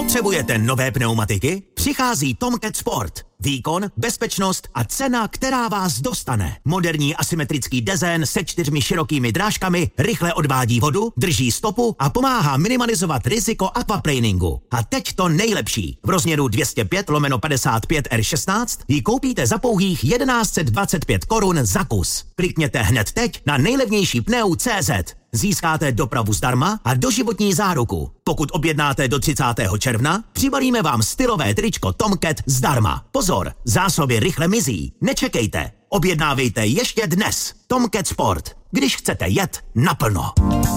Potřebujete nové pneumatiky? Přichází Tomcat Sport. Výkon, bezpečnost a cena, která vás dostane. Moderní asymetrický dezén se 4 širokými drážkami rychle odvádí vodu, drží stopu a pomáhá minimalizovat riziko aquaplaningu. A teď to nejlepší. V rozměru 205/55 R16 ji koupíte za pouhých 1125 korun za kus. Klikněte hned teď na nejlevnější pneu.cz. Získáte dopravu zdarma a doživotní záruku. Pokud objednáte do 30. června, přibalíme vám stylové tričko Tomcat zdarma. Pozor, zásoby rychle mizí. Nečekejte. Objednávejte ještě dnes. Tomcat Sport. Když chcete jet naplno.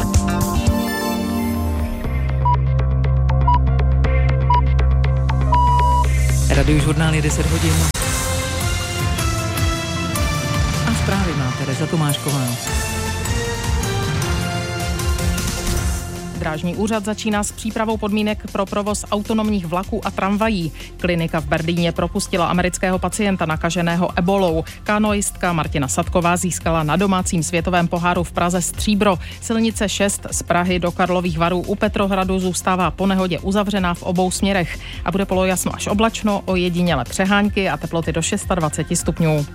Radiožurnál je 10 hodin. A zprávy má Tereza Tomášková. Drážní úřad začíná s přípravou podmínek pro provoz autonomních vlaků a tramvají. Klinika v Berlíně propustila amerického pacienta nakaženého ebolou. Kanoistka Martina Sadková získala na domácím světovém poháru v Praze stříbro. Silnice 6 z Prahy do Karlových Varů u Petrohradu zůstává po nehodě uzavřená v obou směrech a bude polojasno až oblačno, ojediněle přehánky a teploty do 26 stupňů.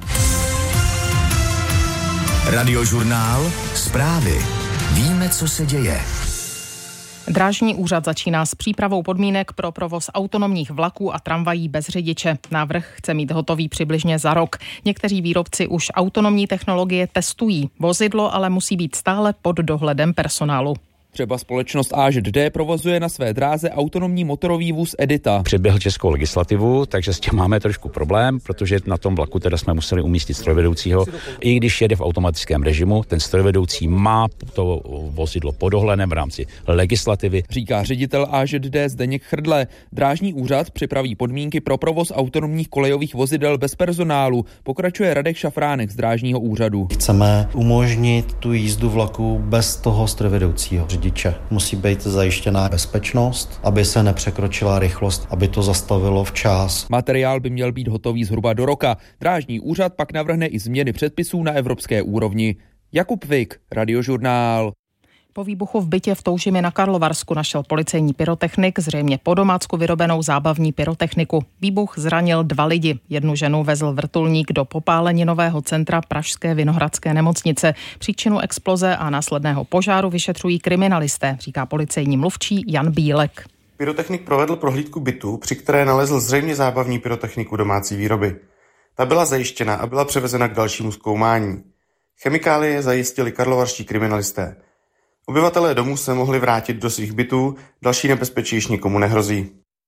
Radiožurnál, zprávy. Víme, co se děje. Drážní úřad začíná s přípravou podmínek pro provoz autonomních vlaků a tramvají bez řidiče. Návrh chce mít hotový přibližně za rok. Někteří výrobci už autonomní technologie testují. Vozidlo ale musí být stále pod dohledem personálu. Třeba společnost AŽD provozuje na své dráze autonomní motorový vůz Edita. Předběhl českou legislativu, takže s tím máme trošku problém, protože na tom vlaku teda jsme museli umístit strojvedoucího. I když jede v automatickém režimu, ten strojvedoucí má to vozidlo pod dohledem v rámci legislativy. Říká ředitel AŽD Zdeněk Chrdle. Drážní úřad připraví podmínky pro provoz autonomních kolejových vozidel bez personálu. Pokračuje Radek Šafránek z Drážního úřadu. Chceme umožnit tu jízdu vlaku bez toho strojvedoucího řidiče. Musí být zajištěná bezpečnost, aby se nepřekročila rychlost, aby to zastavilo včas. Materiál by měl být hotový zhruba do roka. Drážní úřad pak navrhne i změny předpisů na evropské úrovni. Jakub Vik, Radiožurnál. Po výbuchu v bytě v Toužimi na Karlovarsku našel policejní pyrotechnik zřejmě po domácku vyrobenou zábavní pyrotechniku. Výbuch zranil 2 lidi. Jednu ženu vezl vrtulník do popáleninového centra Pražské Vinohradské nemocnice. Příčinu exploze a následného požáru vyšetřují kriminalisté, říká policejní mluvčí Jan Bílek. Pyrotechnik provedl prohlídku bytu, při které nalezl zřejmě zábavní pyrotechniku domácí výroby. Ta byla zajištěna a byla převezena k dalšímu zkoumání. Chemikálie zajistili karlovarští kriminalisté. Obyvatelé domů se mohli vrátit do svých bytů, další nebezpečí již nikomu nehrozí.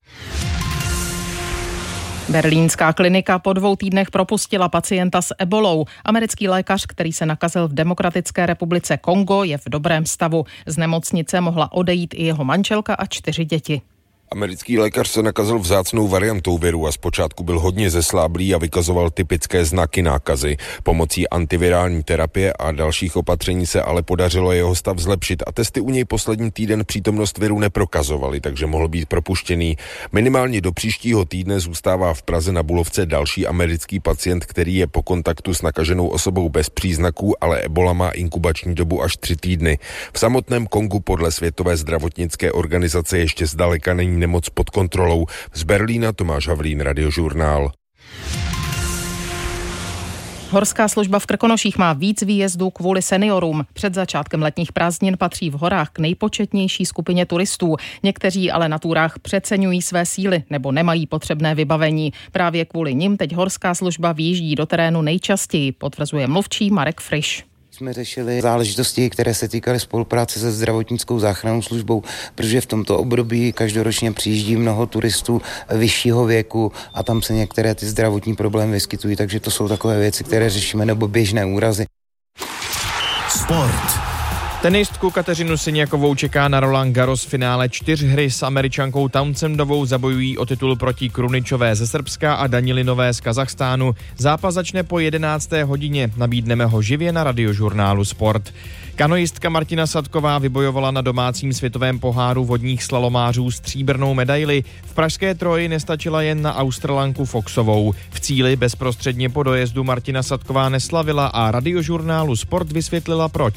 Berlínská klinika po 2 týdnech propustila pacienta s ebolou. Americký lékař, který se nakazil v Demokratické republice Kongo, je v dobrém stavu. Z nemocnice mohla odejít i jeho manželka a 4 děti. Americký lékař se nakazil vzácnou variantou viru a zpočátku byl hodně zesláblý a vykazoval typické znaky nákazy. Pomocí antivirální terapie a dalších opatření se ale podařilo jeho stav zlepšit a testy u něj poslední týden přítomnost viru neprokazovaly, takže mohl být propuštěný. Minimálně do příštího týdne zůstává v Praze na Bulovce další americký pacient, který je po kontaktu s nakaženou osobou bez příznaků, ale ebola má inkubační dobu až 3 týdny. V samotném Kongu podle Světové zdravotnické organizace ještě zdaleka není nemoc pod kontrolou. Z Berlína Tomáš Havlín, Radiožurnál. Horská služba v Krkonoších má víc výjezdů kvůli seniorům. Před začátkem letních prázdnin patří v horách k nejpočetnější skupině turistů. Někteří ale na túrách přeceňují své síly nebo nemají potřebné vybavení. Právě kvůli nim teď horská služba vyjíždí do terénu nejčastěji, potvrzuje mluvčí Marek Friš. Jsme řešili záležitosti, které se týkaly spolupráce se zdravotnickou záchrannou službou, protože v tomto období každoročně přijíždí mnoho turistů vyššího věku a tam se některé ty zdravotní problémy vyskytují, takže to jsou takové věci, které řešíme, nebo běžné úrazy. Sport. Tenistku Kateřinu Siniakovou čeká na Roland Garros finále 4 s Američankou Townsendovou, zabojují o titul proti Kruničové ze Srbska a Danilinové z Kazachstánu. Zápas začne po 11. hodině, nabídneme ho živě na Radiožurnálu Sport. Kanoistka Martina Sadková vybojovala na domácím světovém poháru vodních slalomářů stříbrnou medaili. V pražské Troji nestačila jen na Australanku Foxovou. V cíli bezprostředně po dojezdu Martina Sadková neslavila a Radiožurnálu Sport vysvětlila proč.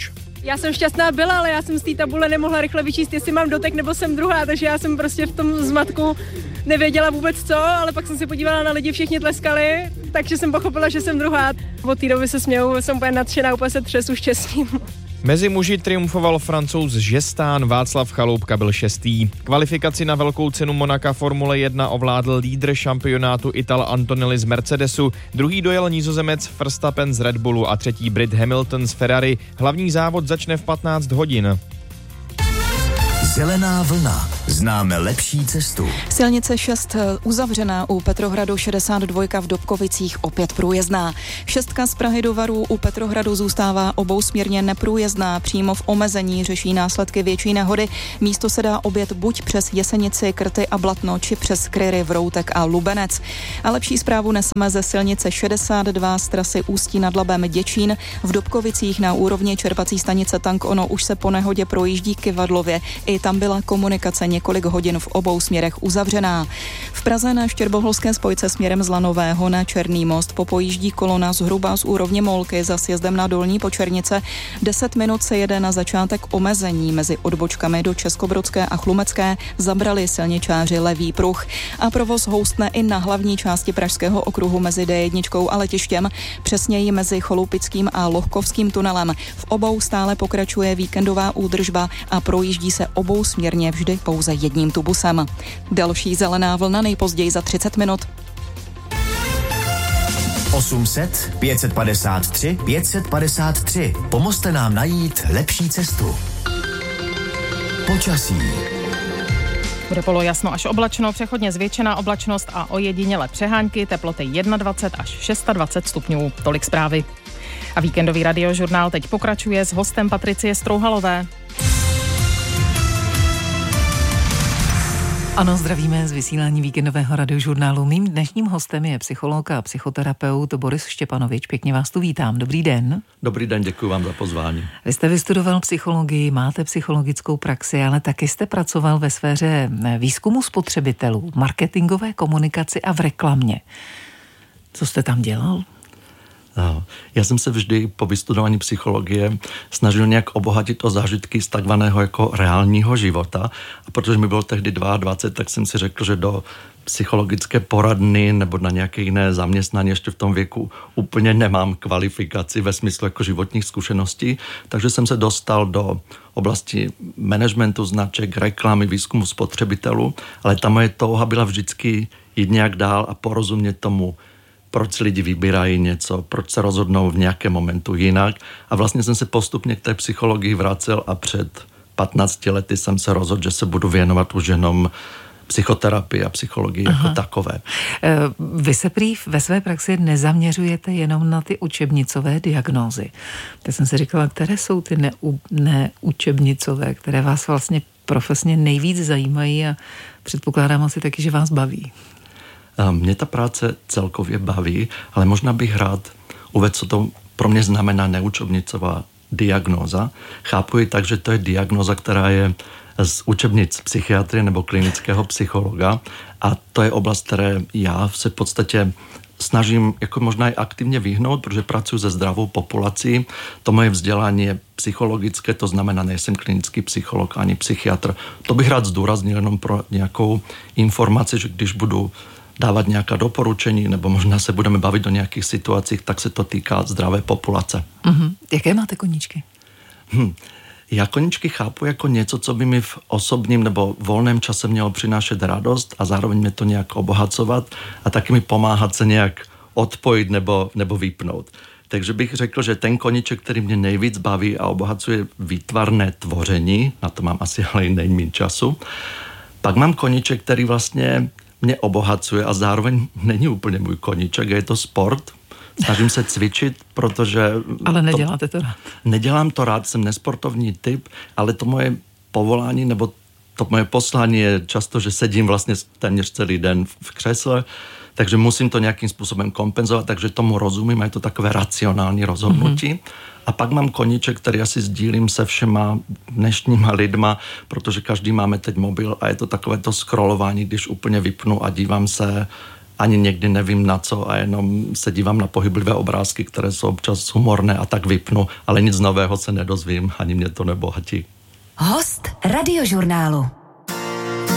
Já jsem šťastná byla, ale já jsem z té tabule nemohla rychle vyčíst, jestli mám dotek nebo jsem druhá, takže já jsem prostě v tom zmatku nevěděla vůbec co, ale pak jsem se podívala na lidi, všichni tleskali, takže jsem pochopila, že jsem druhá. Od té doby se směju, jsem úplně nadšená, úplně se třesu štěstím. Mezi muži triumfoval Francouz Žestán, Václav Chaloupka byl 6. Kvalifikaci na velkou cenu Monaka Formule 1 ovládl lídr šampionátu Ital Antonelli z Mercedesu, druhý dojel Nizozemec Verstappen z Red Bullu a třetí Brit Hamilton z Ferrari. Hlavní závod začne v 15 hodin. Zelená vlna. Známe lepší cestu. Silnice 6 uzavřená u Petrohradu, 62 v Dobkovicích opět průjezdná. 6 z Prahy do Varů u Petrohradu zůstává obousměrně neprůjezdná. Přímo v omezení řeší následky větší nehody. Místo se dá objet buď přes Jesenici, Krty a Blatno, či přes Kryry, Vroutek a Lubenec. A lepší zprávu neseme ze silnice 62 z trasy Ústí nad Labem Děčín. V Dobkovicích na úrovni čerpací stanice Tank Ono už se po nehodě projíždí Kyvadlově. I tam byla komunikace několik hodin v obou směrech uzavřená. V Praze na Štěrboholské spojce směrem z Lanového na Černý most popojíždí kolona zhruba z úrovně Molky za sjezdem na Dolní Počernice. 10 minut se jede na začátek omezení. Mezi odbočkami do Českobrodské a Chlumecké zabrali silničáři levý pruh. A provoz houstne i na hlavní části Pražského okruhu mezi D1 a letištěm, přesněji mezi Cholupickým a Lohkovským tunelem. V obou stále pokračuje víkendová údržba a projíždí se obou směrně vždy pouze jedním tubusem. Další zelená vlna nejpozději za 30 minut. 800 553 553. Pomozte nám najít lepší cestu. Počasí. Bude polojasno až oblačno, přechodně zvětšená oblačnost a ojedinělé přehánky, teploty 21 až 26 stupňů. Tolik zprávy. A víkendový radiožurnál teď pokračuje s hostem Patricie Strouhalové. Ano, zdravíme z vysílání víkendového radiožurnálu. Mým dnešním hostem je psycholog a psychoterapeut Boris Štěpanovič. Pěkně vás tu vítám. Dobrý den. Dobrý den, děkuji vám za pozvání. Vy jste vystudoval psychologii, máte psychologickou praxi, ale taky jste pracoval ve sféře výzkumu spotřebitelů, marketingové komunikaci a v reklamě. Co jste tam dělal? Já jsem se vždy po vystudování psychologie snažil nějak obohatit o zážitky z takzvaného jako reálního života. A protože mi bylo tehdy 22, tak jsem si řekl, že do psychologické poradny nebo na nějaké jiné zaměstnání ještě v tom věku úplně nemám kvalifikaci ve smyslu jako životních zkušeností. Takže jsem se dostal do oblasti managementu značek, reklamy, výzkumu spotřebitelů, ale ta moje touha byla vždycky jít nějak dál a porozumět tomu, proč lidi vybírají něco, proč se rozhodnou v nějakém momentu jinak. A vlastně jsem se postupně k té psychologii vracel a před 15 lety jsem se rozhodl, že se budu věnovat už jenom psychoterapii a psychologii jako takové. Vy se prý ve své praxi nezaměřujete jenom na ty učebnicové diagnózy. Tak jsem si říkala, které jsou ty neučebnicové, které vás vlastně profesně nejvíc zajímají a předpokládám asi taky, že vás baví. Mě ta práce celkově baví, ale možná bych rád uvedl, co to pro mě znamená neučebnicová diagnóza. Chápu ji tak, že to je diagnóza, která je z učebnic psychiatrie nebo klinického psychologa a to je oblast, které já se v podstatě snažím jako možná i aktivně vyhnout, protože pracuji se zdravou populací. To moje vzdělání je psychologické, to znamená, nejsem klinický psycholog ani psychiatr. To bych rád zdůraznil jenom pro nějakou informaci, že když budu dávat nějaká doporučení, nebo možná se budeme bavit o nějakých situacích, tak se to týká zdravé populace. Jaké máte koníčky? Já koníčky chápu jako něco, co by mi v osobním nebo volném čase mělo přinášet radost a zároveň mě to nějak obohacovat a taky mi pomáhat se nějak odpojit nebo vypnout. Takže bych řekl, že ten koníček, který mě nejvíc baví a obohacuje výtvarné tvoření, na to mám asi ale i nejméně času. Pak mám koníček, který vlastně mě obohacuje a zároveň není úplně můj koníček, je to sport. Snažím se cvičit, protože... Ale neděláte to rád. Nedělám to rád, jsem nesportovní typ, ale to moje povolání nebo to moje poslání je často, že sedím vlastně téměř celý den v křesle, takže musím to nějakým způsobem kompenzovat, takže tomu rozumím a je to takové racionální rozhodnutí. A pak mám koníček, který asi sdílím se všema dnešníma lidma, protože každý máme teď mobil a je to takové to scrollování, když úplně vypnu a dívám se ani někdy nevím na co a jenom se dívám na pohyblivé obrázky, které jsou občas humorné a tak vypnu, ale nic nového se nedozvím, ani mě to nebohatí. Host Radiožurnálu.